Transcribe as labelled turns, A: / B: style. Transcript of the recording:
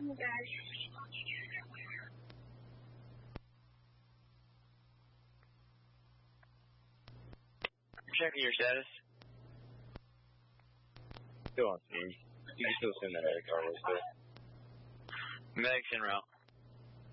A: Checking your status.
B: Still on scene. You can still send that other car, was there?
A: Medic's en route.